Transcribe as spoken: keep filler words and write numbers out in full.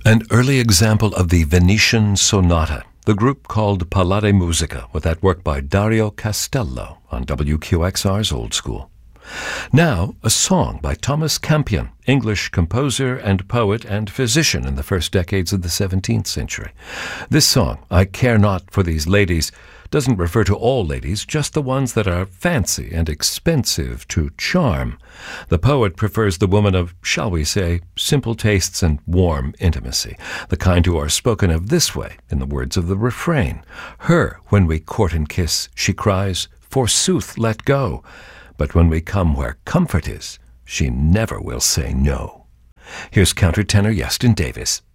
An early example of the Venetian sonata, the group called Palade Musica, with that work by Dario Castello on W Q X R's Old School. Now, a song by Thomas Campion, English composer and poet and physician in the first decades of the seventeenth century. This song, I Care Not for These Ladies, doesn't refer to all ladies, just the ones that are fancy and expensive to charm. The poet prefers the woman of, shall we say, simple tastes and warm intimacy, the kind who are spoken of this way in the words of the refrain. Her, when we court and kiss, she cries, forsooth, let go. But when we come where comfort is, she never will say no. Here's countertenor Yeston Davis.